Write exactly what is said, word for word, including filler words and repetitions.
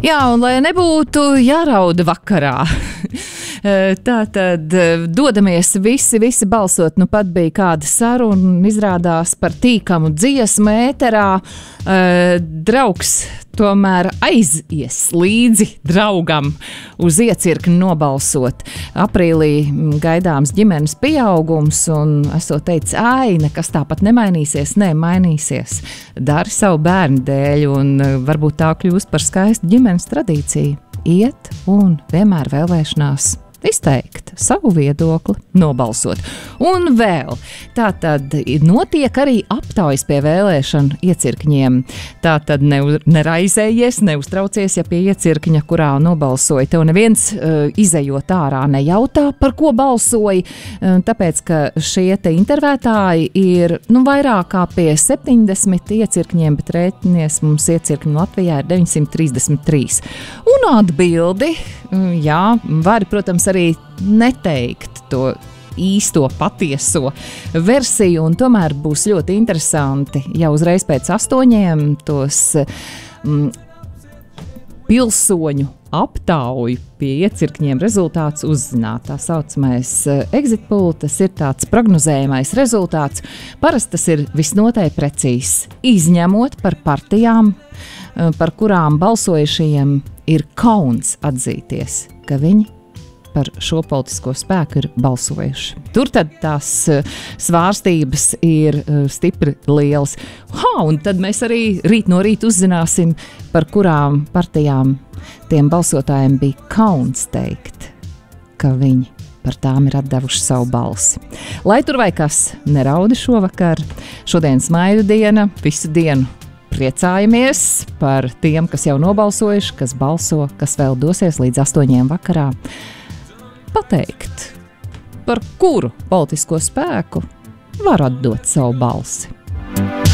Jā, un lai nebūtu jārauda vakarā. Tā tad dodamies visi, visi balsot. Nu pat bija kāda saruna, izrādās par tīkamu dziesmu ēterā. Draugs tomēr aizies līdzi draugam uz iecirkni nobalsot. Aprīlī gaidāms ģimenes pieaugums, un esot teicis, ai, nekas tāpat nemainīsies. Nē, mainīsies. Dari savu bērnu dēļ, un varbūt tā kļūst par skaistu ģimenes tradīciju. Iet un vienmēr vēlēšanās izteikt savu viedokli, nobalsot. Un vēl, tā tad notiek arī aptaujas pie vēlēšanu iecirkņiem. Tā tad ne, neraizējies, neuztraucies, ja pie iecirkņa, kurā nobalsoja, tev neviens uh, izejot ārā nejautā, par ko balsoja, uh, tāpēc, ka šie te intervētāji ir, nu, vairāk kā pie septiņdesmit iecirkņiem, bet rēķinies mums iecirkņi Latvijā ir deviņsimt trīsdesmit trīs. Un atbildi, uh, jā, var, protams, arī neteikt to īsto patieso versiju, un tomēr būs ļoti interesanti jau uzreiz pēc astoņiem tos mm, pilsoņu aptauju pie iecirkņiem rezultāts uzzināt. Tā saucamais exit poll, tas ir tāds prognozējamais rezultāts. Parasti tas ir visnotaļ precīzs, izņemot par partijām, par kurām balsojušajiem ir kauns atzīties, ka viņi par šo politisko spēku ir balsojuši. Tur tad tās svārstības ir stipri lielas. Ha, un tad mēs arī rīt no rīta uzzināsim, par kurām partijām tiem balsotājiem bija kauns teikt, ka viņi par tām ir atdevuši savu balsi. Lai tur vai kas, neraudi šovakar, šodienas maidu diena, visu dienu priecājamies par tiem, kas jau nobalsojuši, kas balso, kas vēl dosies līdz astoņiem vakarā. Pateikt, par kuru politisko spēku var atdot savu balsi.